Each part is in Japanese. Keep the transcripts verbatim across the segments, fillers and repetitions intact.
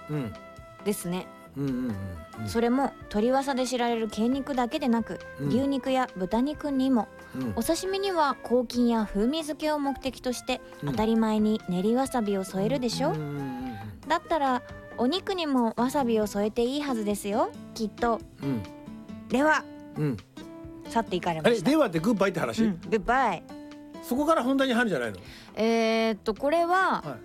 うんですね。 うんうんうん、 それも鶏わさで知られる鶏肉だけでなく、 うん、 牛肉や豚肉にも、 うん、 お刺身には抗菌や風味付けを目的としてうん当たり前に練りわさびを添えるでしょ、 うんうんうん、 だったらお肉にもわさびを添えていいはずですよきっと、 うん、 では、 うん、 去っていかれあましたれではってグッバイって話、 うん、グッバイ。 そこから本題に入るんじゃないの？ えー、っとこれは、 はい、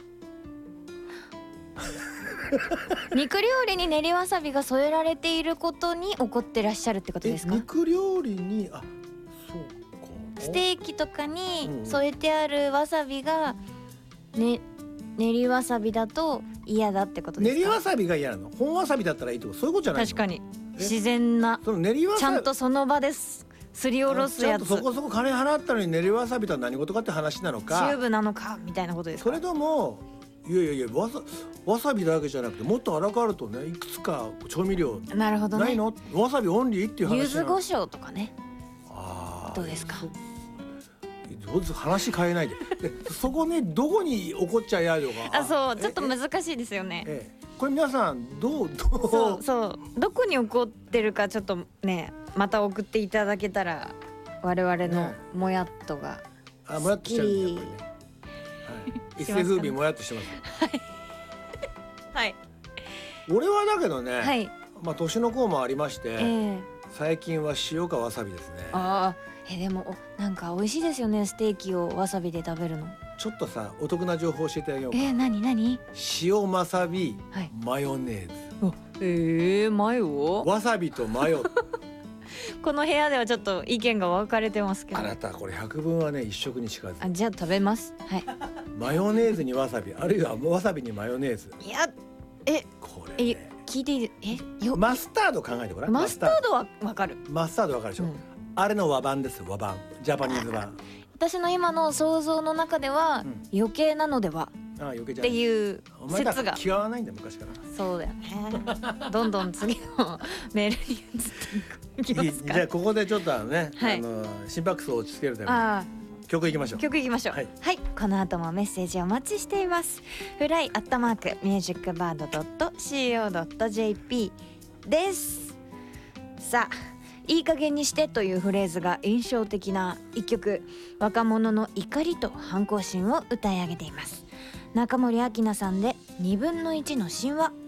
肉料理に練りわさびが添えられていることに怒ってらっしゃるってことですか？ 肉料理に、あ、そうか、 ステーキとかうんうにん添えてあるわさびが、ね、練りわさびだと嫌だってことですか？ 練りわさびが嫌なの？本わさびだったらいいってこと？そういうことじゃないの？ 確かにえ自然な、 その練りわさびちゃんとその場ですすりおろすやつ、 ちゃんとそこそこ金払ったのに練りわさびとは何事かって話なのチュか、 ーブなのかみたいなことですか？ それともいやいやいやわさわさびだけじゃなくてもっと荒くあるとね、いくつか調味料なるほどね。 ないの？わさびオンリーっていう話なの。 柚子胡椒とかね。 あー、 どうですか？ どうです？話変えないででそこね、どこに怒っちゃ嫌よがあ、そう、 えちょっと難しいですよね。 ええこれ皆さんどうどうそうそう、どこに怒ってるかちょっとね、また送っていただけたら我々のねもやっとがあもやっとしちゃうんだやっぱりね、はい、一世風靡もやっとしてますはい俺はだけどね、 はい、 まあ年の功もありまして、 えー、 最近は塩かわさびですね。 あーえでもなんか美味しいですよね、ステーキをわさびで食べるの。 ちょっとさお得な情報教えてあげようか。 えー、なになに？ 塩わさび、 はい、 マヨネーズ。 えー、マヨ？ わさびとマヨこの部屋ではちょっと意見が分かれてますけど。 あなたこれ百聞はね一食にしかず。 あ、じゃあ食べます。はい。 マヨネーズにわさび、あるいはわさびにマヨネーズ。 いや、え、 これ、ね、 え、聞いていい？え、よ、 マスタード考えてごらん。 マスタードは分かる。 マスタードわかるでしょ、 うん、 あれの和版です。和版、ジャパニーズ版。 私の今の想像の中では、 うん、 余計なのではああ余計じゃってないいうお前だ説が。 気が合わないんだよ昔から。 そうだよね。どんどん次のメールに移っていきますか。 じゃあここでちょっとあのね、 はい、 あの心拍数を落ち着けるためにあ曲いきましょう。 曲いきましょう。 はい、 はい、この後もメッセージお待ちしています。フライアットマークミュージックバードドットシーオードットジェーピー です。さあ、いい加減にしてというフレーズが印象的な一曲、若者の怒りと反抗心を歌い上げています。中森明菜さんでにぶんのいちの神話。